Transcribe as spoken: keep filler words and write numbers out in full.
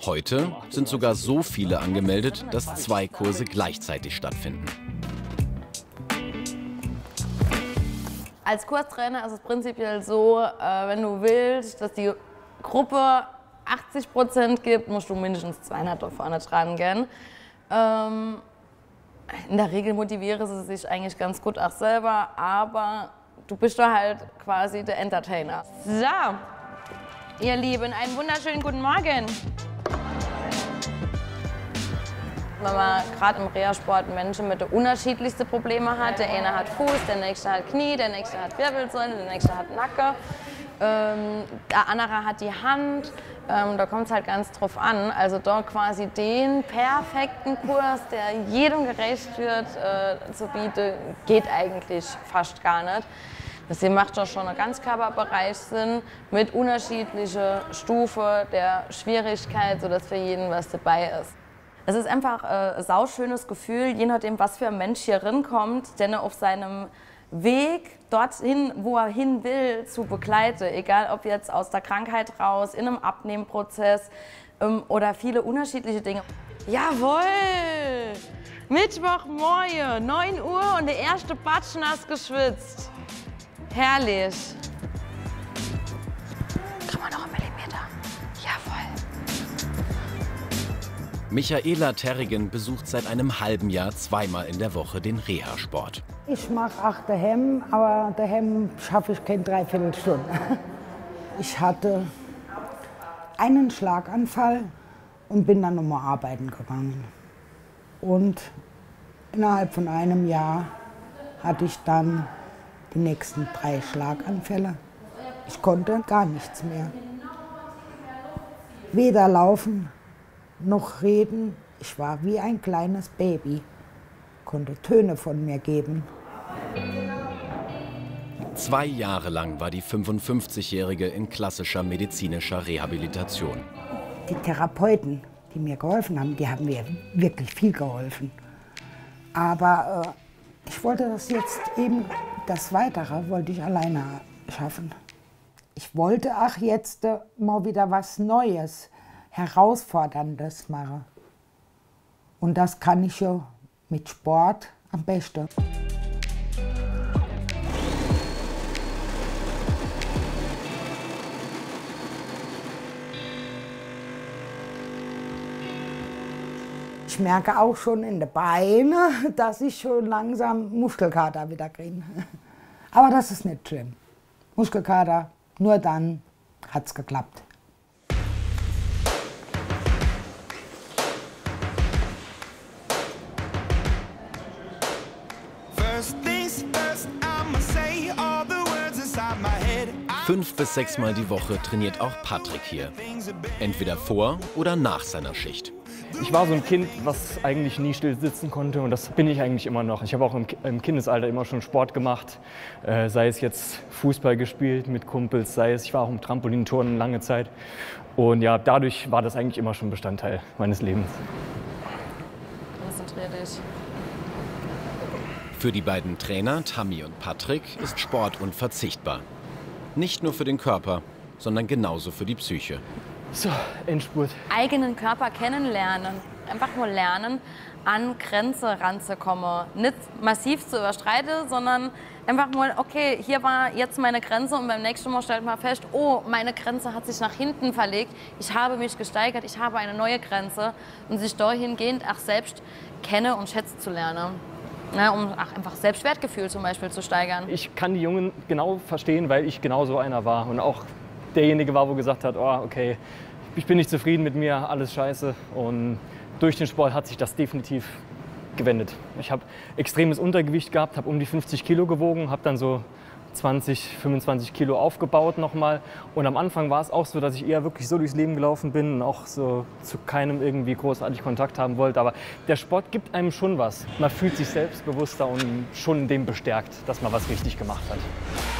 Heute sind sogar so viele angemeldet, dass zwei Kurse gleichzeitig stattfinden. Als Kurstrainer ist es prinzipiell so, äh, wenn du willst, dass die Gruppe achtzig Prozent gibt, musst du mindestens zweihundert da vorne dran gehen. Ähm, in der Regel motivieren sie sich eigentlich ganz gut auch selber, aber du bist da halt quasi der Entertainer. So, ihr Lieben, einen wunderschönen guten Morgen. Wenn man gerade im Reha-Sport Menschen mit den unterschiedlichsten Problemen hat. Der eine hat Fuß, der nächste hat Knie, der nächste hat Wirbelsäule, der nächste hat Nacken. Ähm, der andere hat die Hand. Ähm, da kommt es halt ganz drauf an. Also dort quasi den perfekten Kurs, der jedem gerecht wird, äh, zu bieten, geht eigentlich fast gar nicht. Deswegen macht doch schon ein Ganzkörperbereich Sinn mit unterschiedlichen Stufen der Schwierigkeit, sodass für jeden was dabei ist. Es ist einfach äh, ein sauschönes Gefühl, je nachdem, was für ein Mensch hier rinkommt, den er auf seinem Weg dorthin, wo er hin will, zu begleiten. Egal ob jetzt aus der Krankheit raus, in einem Abnehmprozess ähm, oder viele unterschiedliche Dinge. Jawohl! Mittwochmorgen, neun Uhr und der erste Batsch nass geschwitzt. Herrlich. Kriegen wir noch einen Millimeter? Jawohl. Michaela Terrigen besucht seit einem halben Jahr zweimal in der Woche den Reha-Sport. Ich mache auch daheim, aber daheim schaffe ich keine Dreiviertelstunde. Ich hatte einen Schlaganfall und bin dann nochmal arbeiten gegangen. Und innerhalb von einem Jahr hatte ich dann die nächsten drei Schlaganfälle. Ich konnte gar nichts mehr. Weder laufen noch reden. Ich war wie ein kleines Baby, konnte Töne von mir geben. Zwei Jahre lang war die fünfundfünfzigjährige in klassischer medizinischer Rehabilitation. Die Therapeuten, die mir geholfen haben, die haben mir wirklich viel geholfen. Aber äh, ich wollte das jetzt eben, das Weitere wollte ich alleine schaffen. Ich wollte auch jetzt äh, mal wieder was Neues, Herausforderndes machen. Und das kann ich ja mit Sport am besten. Ich merke auch schon in den Beinen, dass ich schon langsam Muskelkater wieder kriege. Aber das ist nicht schlimm. Muskelkater, nur dann hat's geklappt. Fünf bis sechsmal die Woche trainiert auch Patrick hier. Entweder vor oder nach seiner Schicht. Ich war so ein Kind, was eigentlich nie still sitzen konnte, und das bin ich eigentlich immer noch. Ich habe auch im, im Kindesalter immer schon Sport gemacht, äh, sei es jetzt Fußball gespielt mit Kumpels, sei es, ich war auch im Trampolinturnen lange Zeit. Und ja, dadurch war das eigentlich immer schon Bestandteil meines Lebens. Konzentrier dich. Für die beiden Trainer, Tammy und Patrick, ist Sport unverzichtbar. Nicht nur für den Körper, sondern genauso für die Psyche. So, Endspurt. Eigenen Körper kennenlernen. Einfach nur lernen, an Grenze ranzukommen. Nicht massiv zu überschreiten, sondern einfach mal, okay, hier war jetzt meine Grenze und beim nächsten Mal stellt man fest, oh, meine Grenze hat sich nach hinten verlegt. Ich habe mich gesteigert, ich habe eine neue Grenze. Und sich dahingehend auch selbst kennen und schätzen zu lernen. Ja, um ach, einfach Selbstwertgefühl zum Beispiel zu steigern. Ich kann die Jungen genau verstehen, weil ich genau so einer war. Und auch derjenige war, wo gesagt hat, oh, okay, ich bin nicht zufrieden mit mir, alles scheiße. Und durch den Sport hat sich das definitiv gewendet. Ich habe extremes Untergewicht gehabt, habe um die fünfzig Kilo gewogen, habe dann so zwanzig, fünfundzwanzig Kilo aufgebaut nochmal. Und am Anfang war es auch so, dass ich eher wirklich so durchs Leben gelaufen bin und auch so zu keinem irgendwie großartig Kontakt haben wollte. Aber der Sport gibt einem schon was. Man fühlt sich selbstbewusster und schon in dem bestärkt, dass man was richtig gemacht hat.